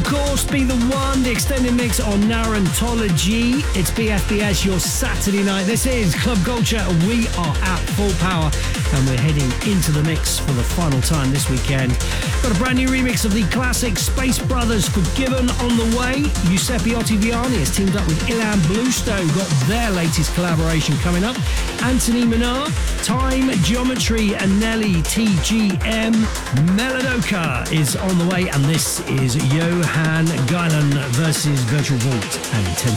course, Be The One, the extended mix on Narentology. It's BFBS, your Saturday night. This is Club Culture. We are at full power and we're heading into the mix for the final time this weekend. Got a brand new remix of the classic Space Brothers, Forgiven, on the way. Giuseppe Ottaviani has teamed up with Ilan Bluestone, got their latest collaboration coming up. Anthony Minar, Time, Geometry and Nelly TGM. Meladoka is on the way, and this is Johan Geilen versus Virtual Vault and Intense.